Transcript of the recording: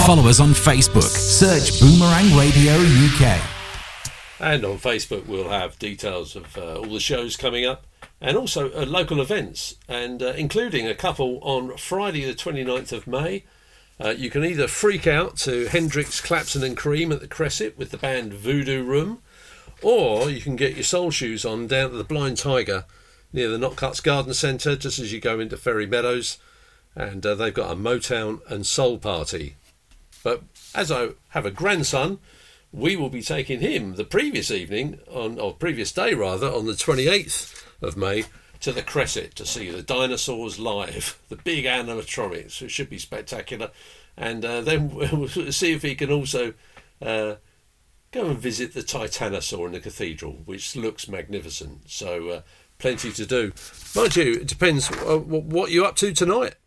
Follow us on Facebook. Search Boomerang Radio UK. And on Facebook we'll have details of all the shows coming up, and also local events, and including a couple on Friday the 29th of May. You can either freak out to Hendrix, Clapson and Cream at the Cresset with the band Voodoo Room, or you can get your soul shoes on down to the Blind Tiger near the Knockcuts Garden Centre, just as you go into Ferry Meadows, and they've got a Motown and soul party. But as I have a grandson, we will be taking him the previous day, on the 28th of May, to the Cresset to see the dinosaurs live, the big animatronics. It should be spectacular. And then we'll see if he can also go and visit the Titanosaur in the cathedral, which looks magnificent. So plenty to do. Mind you, it depends what you're up to tonight.